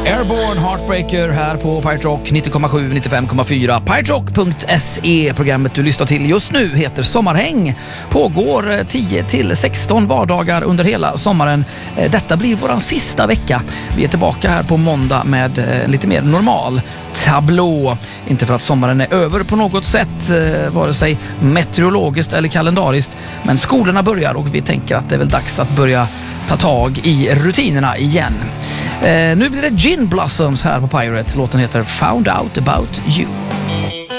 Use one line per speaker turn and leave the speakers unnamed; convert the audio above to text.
Airborne Heartbreaker här på Pirate Rock 90,7, 95,4. PirateRock.se. Programmet du lyssnar till just nu heter Sommarhäng. Pågår 10 till 16 vardagar under hela sommaren. Detta blir våran sista vecka. Vi är tillbaka här på måndag med lite mer normal tablå. Inte för att sommaren är över på något sätt, vare sig meteorologiskt eller kalendariskt. Men skolorna börjar och vi tänker att det är väl dags att börja ta tag i rutinerna igen. Nu blir det Gin Blossoms här på Pirate. Låten heter Found Out About You.